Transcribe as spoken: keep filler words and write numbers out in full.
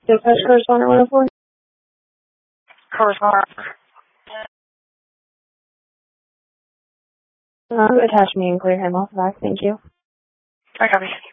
Dispatch correspondent one oh four. Correspondent. Uh, attach me and clear him off the back. Thank you. I copy.